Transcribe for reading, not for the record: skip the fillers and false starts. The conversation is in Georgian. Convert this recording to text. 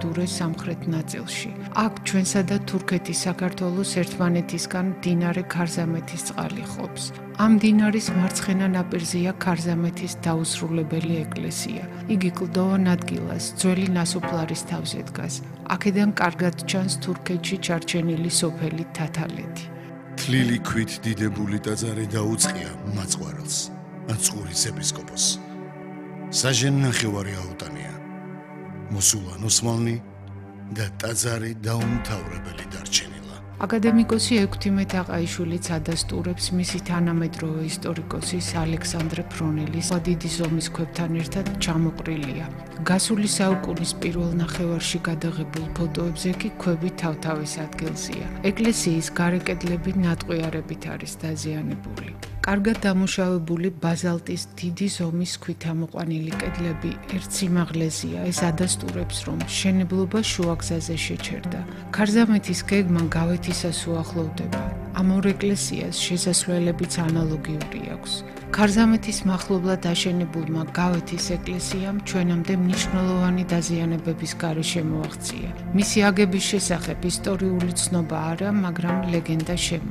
ადურეს სამხრეთ ნაწილში. აქ ჩვენსა და თურქეთის საქართველოს ერთმანეთისგან მდინარე ქარზამეთის წყალი ყოფს. ამ მდინარის მარცხენა ნაპირზეა ქარზამეთის დაუსრულებელი ეკლესია. იგი კლდოვან ადგილას, ძველი ნასოფლარის თავზე დგას. აქედან კარგად ჩანს თურქეთში ჩარჩენილი სოფელი თათალეთი. თლილი ქვით დიდებული ტაძარი დაუწყია მაწყვარელს, აწყურის ეპისკოპოსს. საჟენ ნახევარი აუტანია. მოსულან ოსმალნი და ტაძარი დაუმთავრებელი დარჩენილა. აკადემიკოსი ექვთიმე თაყაიშვილიც ადასტურებს მისი თანამედროვე ისტორიკოსის ალექსანდრე ფრონელის დიდი ზომის ქვებთან ერთად ჩამოყრილია. გასული საუკუნის პირველ ნახევარში გადაღებულ ფოტოებზე კი ქვები თავთავის ადგილზეა. ეკლესიის გარე კედლები ნატყვიარებით არის დაზიანებული. კარგად დამუშავებული ბაზალტის დიდი ზომის ქვით ამოყვანილი კედლები ერთ სიმაღლეზეა. ეს ადასტურებს, რომ მშენებლობა შუაგზაზე შეჩერდა. ქარზამეთის გეგმა გავეთისას უახლოვდება. ამ ორ ეკლესიას შესასვლელებიც ანალოგიური აქვს. ქარზამეთის მახლობლად აშენებულმა გავეთის ეკლესიამ ჩვენამდე მნიშვნელოვანი დაზიანებების გარეშე მოაღწია. მისი აგების შესახებ ისტორიული ცნობა არა, მაგრამ ლეგენდა შემოიღო.